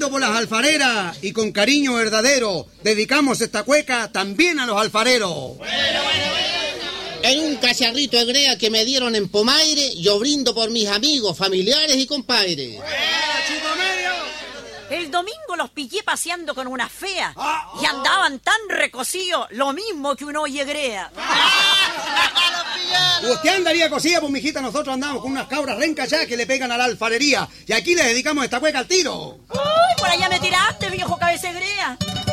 brindo por las alfareras y con cariño verdadero dedicamos esta cueca también a los alfareros. En un cacharrito de brea que me dieron en Pomaire, yo brindo por mis amigos, familiares y compadres. El domingo los pillé paseando con una fea y andaban tan recocidos, lo mismo que un ollegrea. Usted andaría cosida, pues mijita, nosotros andamos con unas cabras rencas ya que le pegan a la alfarería y aquí le dedicamos esta cueca al tiro. Uy, por allá me tiraste, viejo cabecegrea.